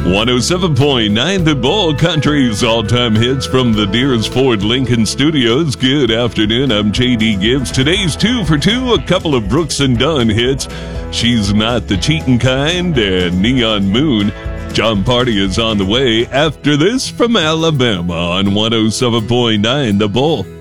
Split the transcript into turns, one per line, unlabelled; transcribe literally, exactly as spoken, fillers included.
one oh seven point nine The Bull, country's all-time hits from the Deers Ford Lincoln Studios. Good afternoon, I'm J D Gibbs. Today's two for two, a couple of Brooks and Dunn hits. She's Not the Cheatin' Kind and Neon Moon. John Party is on the way after this from Alabama on one oh seven point nine The Bull.